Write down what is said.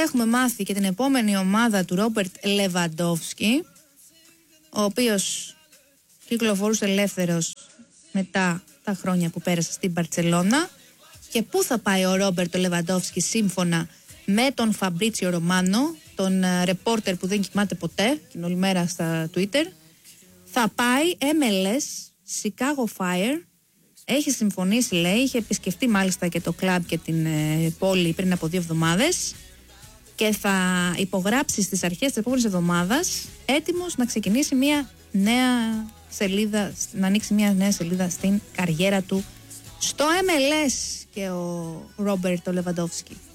έχουμε μάθει και την επόμενη ομάδα του Ρόμπερτ Λεβαντόφσκι, ο οποίος κυκλοφορούσε ελεύθερος μετά τα χρόνια που πέρασε στην Μπαρτσελώνα. Και πού θα πάει ο Ρόμπερτ Λεβαντόφσκι σύμφωνα με τον Φαμπρίτσιο Ρωμάνο, τον ρεπόρτερ που δεν κοιμάται ποτέ, την όλη μέρα στα Twitter? Θα πάει MLS, Chicago Fire. Έχει συμφωνήσει, λέει, είχε επισκεφτεί μάλιστα και το κλαμπ και την πόλη πριν από 2 εβδομάδες και θα υπογράψει στις αρχές της επόμενης εβδομάδας, έτοιμος να ξεκινήσει μια νέα σελίδα, να ανοίξει μια νέα σελίδα στην καριέρα του στο MLS και ο Ρόμπερτ Λεβαντόφσκι.